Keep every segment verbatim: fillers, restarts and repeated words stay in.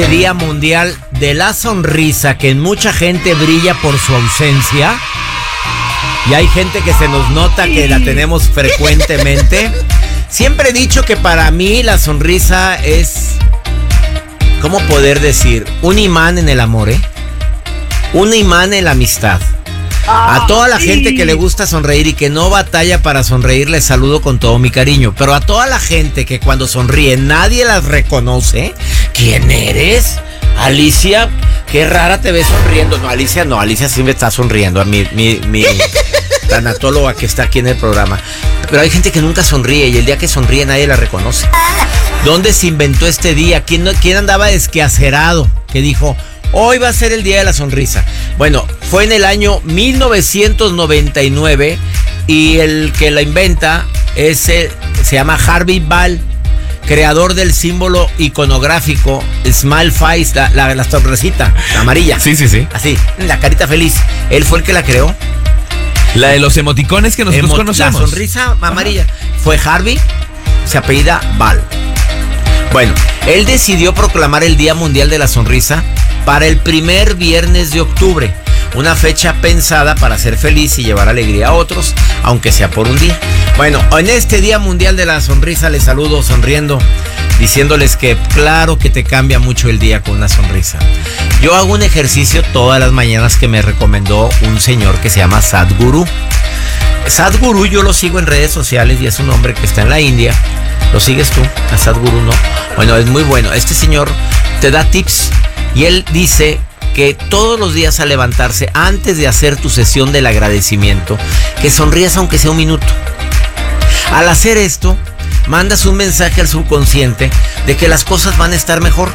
Día Mundial de la Sonrisa, que en mucha gente brilla por su ausencia. Y hay gente que se nos nota que la tenemos frecuentemente. Siempre he dicho que para mí la sonrisa es, ¿cómo poder decir? Un imán en el amor, ¿eh? Un imán en la amistad. A toda la gente que le gusta sonreír y que no batalla para sonreír, les saludo con todo mi cariño. Pero a toda la gente que cuando sonríe nadie las reconoce. ¿Quién eres? Alicia, qué rara te ves sonriendo. No, Alicia no, Alicia sí me está sonriendo. A mi, mi, mi tanatóloga que está aquí en el programa. Pero hay gente que nunca sonríe y el día que sonríe nadie la reconoce. ¿Dónde se inventó este día? ¿Quién, quién andaba desquacerado? Que dijo, hoy va a ser el día de la sonrisa. Bueno, fue en el año mil novecientos noventa y nueve y el que la inventa es el, se llama Harvey Ball, creador del símbolo iconográfico Smile Face, la, la, la sonrisita, la amarilla. Sí, sí, sí. Así, la carita feliz. Él fue el que la creó. La de los emoticones que nosotros Emo- conocemos. La sonrisa amarilla. Ajá. Fue Harvey, se apellida Ball. Bueno, él decidió proclamar el Día Mundial de la Sonrisa para el primer viernes de octubre, una fecha pensada para ser feliz y llevar alegría a otros, aunque sea por un día. Bueno, en este Día Mundial de la Sonrisa les saludo sonriendo, diciéndoles que claro que te cambia mucho el día con una sonrisa. Yo hago un ejercicio todas las mañanas que me recomendó un señor que se llama Sadhguru. Sadhguru yo lo sigo en redes sociales y es un hombre que está en la India. ¿Lo sigues tú? A Sadhguru, ¿no? Bueno, es muy bueno. Este señor te da tips y él dice que todos los días al levantarse, antes de hacer tu sesión del agradecimiento, que sonrías aunque sea un minuto. Al hacer esto, mandas un mensaje al subconsciente de que las cosas van a estar mejor.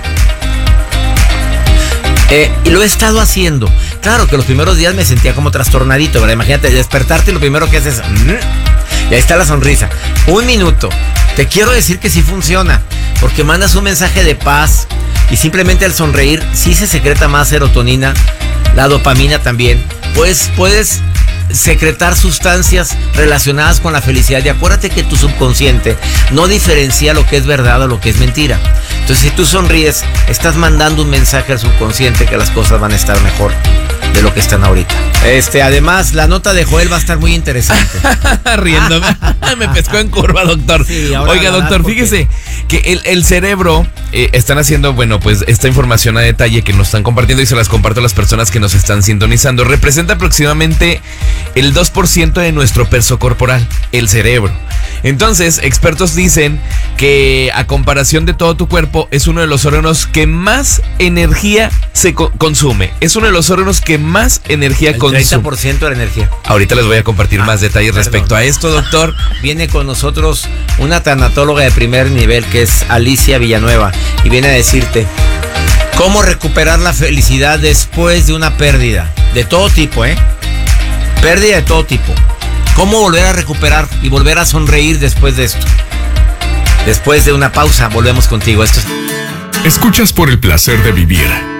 Eh, y lo he estado haciendo. Claro que los primeros días me sentía como trastornadito, ¿verdad? Imagínate despertarte y lo primero que haces es... Y ahí está la sonrisa. Un minuto. Te quiero decir que sí funciona, porque mandas un mensaje de paz y simplemente al sonreír sí se secreta más serotonina, la dopamina también. Pues puedes secretar sustancias relacionadas con la felicidad. Y acuérdate que tu subconsciente no diferencia lo que es verdad o lo que es mentira. Entonces, si tú sonríes, estás mandando un mensaje al subconsciente que las cosas van a estar mejor de lo que están ahorita. Este, además, la nota de Joel va a estar muy interesante. Riéndome. Me pescó en curva, doctor. Sí, oiga, doctor, porque... fíjese que el, el cerebro, eh, están haciendo, bueno, pues esta información a detalle que nos están compartiendo y se las comparto a las personas que nos están sintonizando. Representa aproximadamente el dos por ciento de nuestro peso corporal, el cerebro. Entonces, expertos dicen que a comparación de todo tu cuerpo, es uno de los órganos que más energía se co- consume. Es uno de los órganos que más energía el consume. treinta por ciento de la energía. Ahorita les voy a compartir ah, más detalles perdón. respecto a esto, doctor. Viene con nosotros una tanatóloga de primer nivel que es Alicia Villanueva y viene a decirte cómo recuperar la felicidad después de una pérdida de todo tipo, ¿eh? Pérdida de todo tipo. Cómo volver a recuperar y volver a sonreír después de esto. Después de una pausa, volvemos contigo. Esto es... Escuchas por el placer de vivir